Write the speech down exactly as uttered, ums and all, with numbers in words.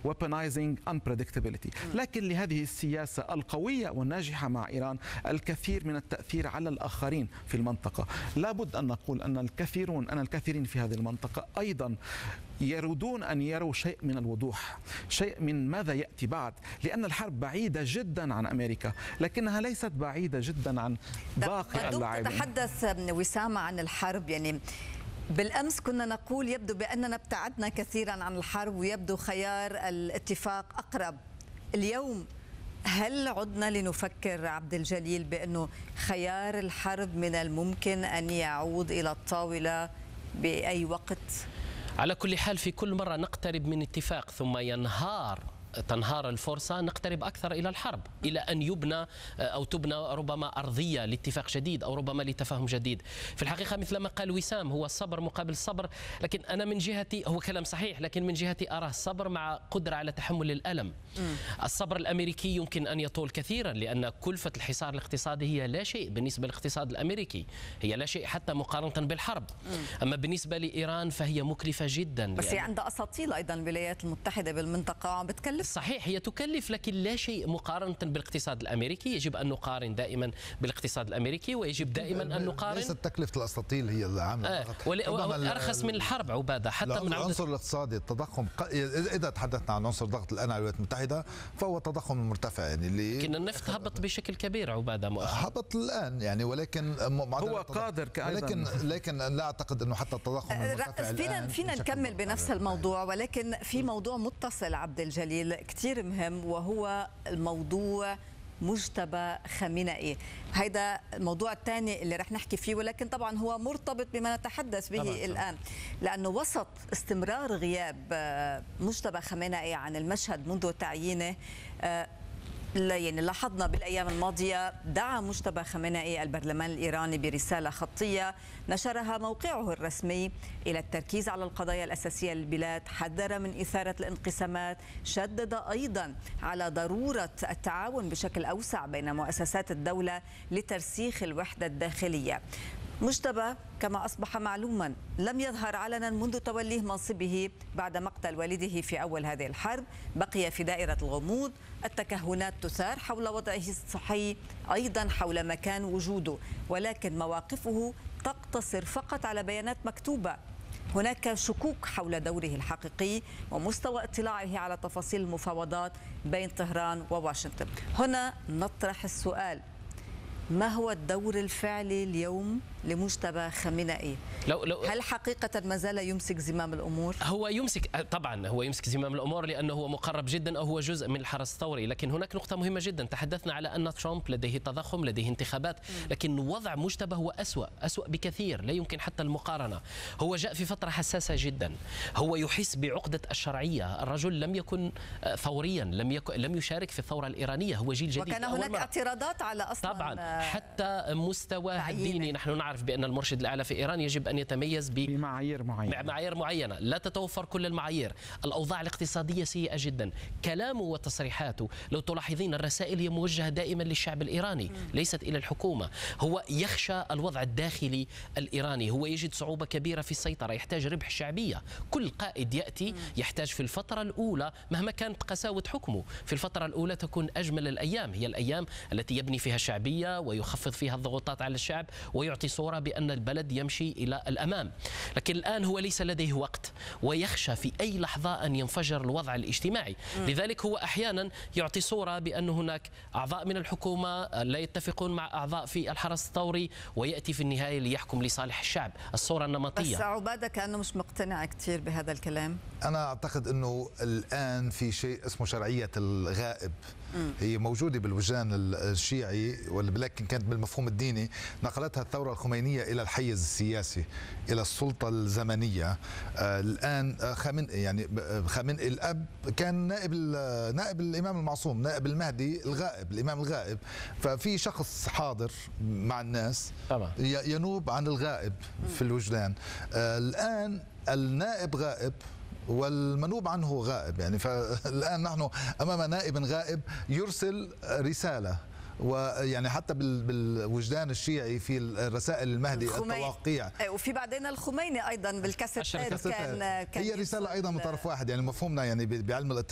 weaponizing unpredictability. لكن لهذه السياسة القوية والناجحة مع إيران الكثير من التأثير على الآخرين في المنطقة. لابد أن نقول أن الكثيرون أن الكثيرين في هذه المنطقة أيضا يريدون أن يروا شيء من الوضوح، شيء من ماذا يأتي بعد، لأن الحرب بعيدة جدا عن أمريكا لكنها ليست بعيدة جدا عن باقي اللاعبين. تتحدث وسام عن الحرب، يعني بالأمس كنا نقول يبدو بأننا ابتعدنا كثيرا عن الحرب ويبدو خيار الاتفاق أقرب. اليوم هل عدنا لنفكر عبد الجليل بأنه خيار الحرب من الممكن أن يعود إلى الطاولة بأي وقت؟ على كل حال في كل مرة نقترب من اتفاق ثم ينهار تنهار الفرصة نقترب أكثر إلى الحرب، إلى أن يبنى أو تبنى ربما أرضية لاتفاق جديد أو ربما لتفاهم جديد. في الحقيقة مثل ما قال وسام هو الصبر مقابل الصبر، لكن أنا من جهتي هو كلام صحيح، لكن من جهتي أراه الصبر مع قدرة على تحمل الألم. م. الصبر الأمريكي يمكن أن يطول كثيرا لأن كلفة الحصار الاقتصادي هي لا شيء بالنسبة للاقتصاد الأمريكي، هي لا شيء حتى مقارنة بالحرب. م. أما بالنسبة لإيران فهي مكلفة جدا، بس هي عندها أساطيل أيضا الولايات المتحدة بالمنطقة عم بتكلف. صحيح هي تكلف لكن لا شيء مقارنة بالاقتصاد الأمريكي. يجب أن نقارن دائما بالاقتصاد الأمريكي ويجب دائما أن نقارن. ليست تكلفة الأساطيل هي العامة آه أرخص من الحرب عبادة حتى من العنصر الاقتصادي التضخم. إذا تحدثنا عن عنصر ضغط الآن على الولايات المتحدة فهو تضخم مرتفع، يعني اللي لكن النفط هبط بشكل كبير عبادة مؤخرا. هبط الآن يعني، ولكن هو قادر لكن لكن لا أعتقد أنه حتى التضخم المرتفع فينا فينا نكمل بنفس الموضوع، ولكن في موضوع متصل عبد الجليل كثير مهم وهو الموضوع مجتبى خامنئي. هيدا الموضوع الثاني اللي رح نحكي فيه، ولكن طبعا هو مرتبط بما نتحدث به طبعا الآن، لأنه وسط استمرار غياب مجتبى خامنئي عن المشهد منذ تعيينه، يعني لاحظنا بالأيام الماضية دعا مجتبى خامنئي البرلمان الإيراني برسالة خطية نشرها موقعه الرسمي إلى التركيز على القضايا الأساسية للبلاد، حذر من إثارة الانقسامات، شدد أيضا على ضرورة التعاون بشكل أوسع بين مؤسسات الدولة لترسيخ الوحدة الداخلية. مجتبى كما أصبح معلوما لم يظهر علنا منذ توليه منصبه بعد مقتل والده في أول هذه الحرب، بقي في دائرة الغموض، التكهنات تثار حول وضعه الصحي أيضا حول مكان وجوده، ولكن مواقفه تقتصر فقط على بيانات مكتوبة. هناك شكوك حول دوره الحقيقي ومستوى اطلاعه على تفاصيل المفاوضات بين طهران وواشنطن. هنا نطرح السؤال: ما هو الدور الفعلي اليوم لمجتبى خامنئي؟ لو لو هل حقيقة ما زال يمسك زمام الأمور؟ هو يمسك طبعا، هو يمسك زمام الأمور لأنه هو مقرب جدا أو هو جزء من الحرس الثوري، لكن هناك نقطة مهمة جدا. تحدثنا على أن ترامب لديه تضخم، لديه انتخابات، لكن وضع مجتبى هو أسوأ أسوأ بكثير، لا يمكن حتى المقارنة. هو جاء في فترة حساسة جدا، هو يحس بعقدة الشرعية، الرجل لم يكن ثوريا، لم يكن لم يشارك في الثورة الإيرانية، هو جيل جديد. وكان هناك اعتراضات على أصلا طبعا حتى مستواه الديني. نحن نعرف بأن المرشد الأعلى في إيران يجب أن يتميز بمعايير معينة معايير معينة، لا تتوفر كل المعايير. الأوضاع الاقتصادية سيئة جدا. كلامه وتصريحاته لو تلاحظين الرسائل هي موجهة دائما للشعب الإيراني ليست إلى الحكومة. هو يخشى الوضع الداخلي الإيراني، هو يجد صعوبة كبيرة في السيطرة، يحتاج ربح شعبية. كل قائد يأتي يحتاج في الفترة الأولى مهما كانت قساوة حكمه، في الفترة الأولى تكون أجمل الأيام، هي الأيام التي يبني فيها الشعبية ويخفض فيها الضغوطات على الشعب ويعطي صورة بأن البلد يمشي إلى الأمام. لكن الآن هو ليس لديه وقت ويخشى في أي لحظة أن ينفجر الوضع الاجتماعي. م. لذلك هو أحيانا يعطي صورة بأن هناك أعضاء من الحكومة لا يتفقون مع أعضاء في الحرس الثوري ويأتي في النهاية ليحكم لصالح الشعب، الصورة النمطية. بس عبادة كأنه مش مقتنع كثير بهذا الكلام. أنا أعتقد أنه الآن في شيء اسمه شرعية الغائب. م. هي موجودة بالوجدان الشيعي ولكن كانت بالمفهوم الديني نقلتها الثورة الخمينية إلى الحيز السياسي، إلى السلطة الزمنية. آه الآن خامنئي يعني خامنئي الأب كان نائب نائب الإمام المعصوم، نائب المهدي الغائب، الإمام الغائب. ففي شخص حاضر مع الناس طبعا ينوب عن الغائب في الوجدان. آه الآن النائب غائب والمنوب عنه غائب، يعني فالآن نحن أمام نائب غائب يرسل رسالة، ويعني حتى بالوجدان الشيعي في الرسائل المهدي التوقيع، وفي بعدين الخميني أيضا بالكاسيتات كان, كان هي رسالة أيضا من طرف واحد. يعني مفهومنا يعني بعلم